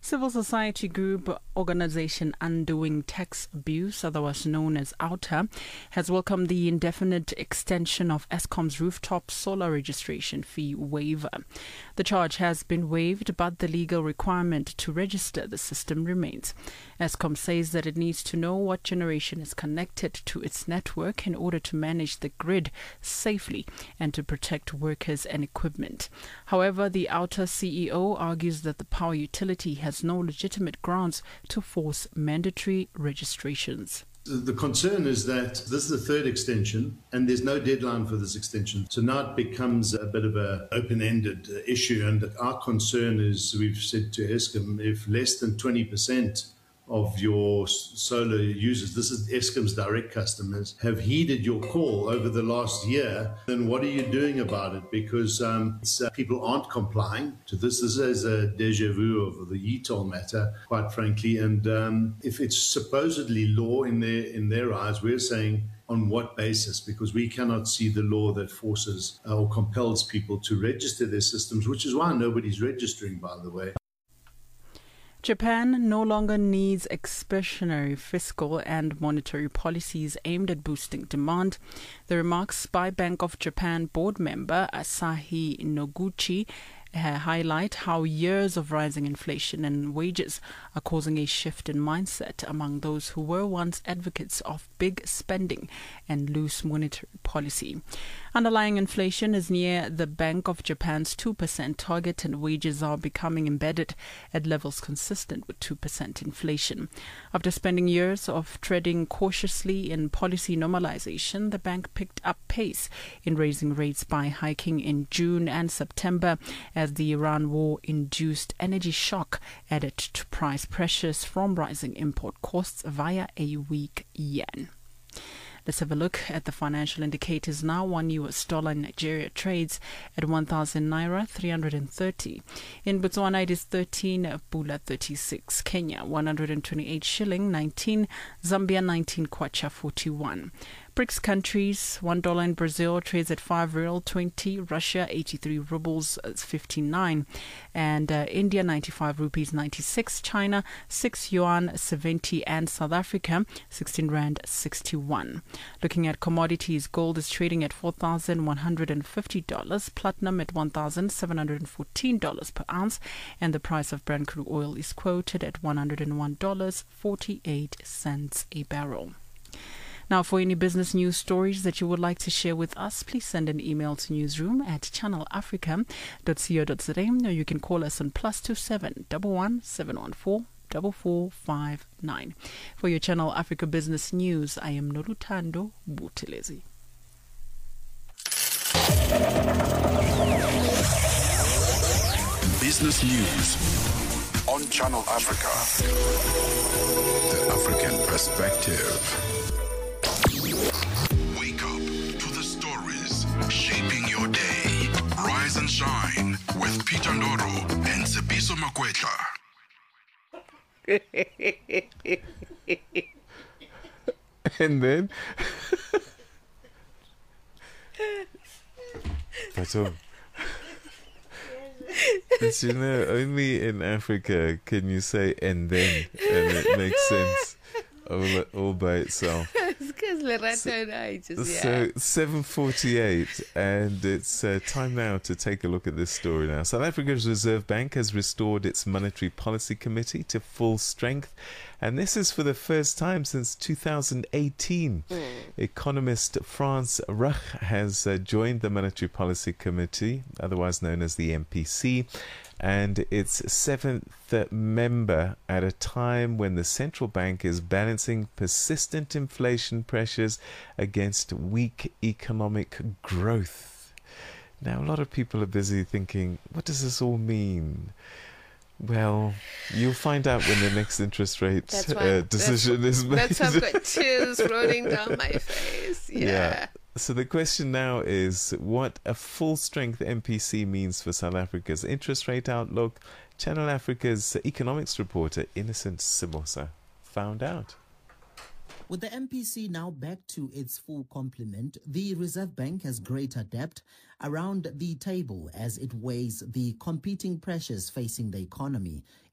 Civil society group organization Undoing Tax Abuse, otherwise known as OUTA, has welcomed the indefinite extension of Eskom's rooftop solar registration fee waiver. The charge has been waived, but the legal requirement to register the system remains. Eskom says that it needs to know what generation is connected to its network in order to manage the grid safely and to protect workers and equipment. However, the OUTA CEO argues that the power utility has no legitimate grounds to force mandatory registrations. The concern is that this is the third extension and there's no deadline for this extension. So now it becomes a bit of an open-ended issue, and our concern is, we've said to Eskom, if less than 20% of your solar users, this is Eskom's direct customers, have heeded your call over the last year, then what are you doing about it? Because people aren't complying to this. This is a deja vu of the e-toll matter, quite frankly. And if it's supposedly law in their eyes, we're saying, on what basis? Because we cannot see the law that forces or compels people to register their systems, which is why nobody's registering, by the way. Japan no longer needs expansionary fiscal and monetary policies aimed at boosting demand. The remarks by Bank of Japan board member Asahi Noguchi highlight how years of rising inflation and wages are causing a shift in mindset among those who were once advocates of big spending and loose monetary policy. Underlying inflation is near the Bank of Japan's 2% target, and wages are becoming embedded at levels consistent with 2% inflation. After spending years of treading cautiously in policy normalization, the bank picked up pace in raising rates by hiking in June and September as the Iran war-induced energy shock added to price pressures from rising import costs via a weak yen. Let's have a look at the financial indicators now. $1 in Nigeria trades at 1,000 naira 330. In Botswana it is 13 pula 36. Kenya 128 shilling 19. Zambia 19 kwacha 41. BRICS countries, $1 in Brazil trades at 5 real 20, Russia 83 rubles 59, and India 95 rupees 96, China 6 yuan 70, and South Africa 16 rand 61. Looking at commodities, gold is trading at $4,150, platinum at $1,714 per ounce, and the price of Brent crude oil is quoted at $101.48 a barrel. Now, for any business news stories that you would like to share with us, please send an email to newsroom@channelafrica.co.za, or you can call us on +27 11 714 4459. For your Channel Africa Business News, I am Nolutando Butelezi. Business News on Channel Africa. The African perspective. Wake up to the stories shaping your day. Rise and shine with Peter Ndoro and Sepiso Makwetla. And then that's all. But you know, only in Africa can you say "and then" and it makes sense all by itself. So 7:48, and it's time now to take a look at this story now. South Africa's Reserve Bank has restored its Monetary Policy Committee to full strength, and this is for the first time since 2018. Economist France Rach has joined the Monetary Policy Committee, otherwise known as the MPC, and its 7th member at a time when the central bank is balancing persistent inflation pressures against weak economic growth. Now, a lot of people are busy thinking, what does this all mean? Well, you'll find out when the next interest rate decision is made. That's why I've got tears rolling down my face. Yeah. So the question now is what a full-strength MPC means for South Africa's interest rate outlook. Channel Africa's economics reporter Innocent Sibosa found out. With the MPC now back to its full complement, the Reserve Bank has greater depth around the table as it weighs the competing pressures facing the economy.